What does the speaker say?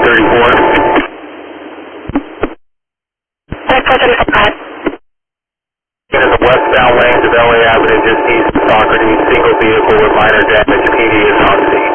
34. In the westbound lanes of LA Avenue, just east of Socrates, single vehicle with minor damage. PD is on scene.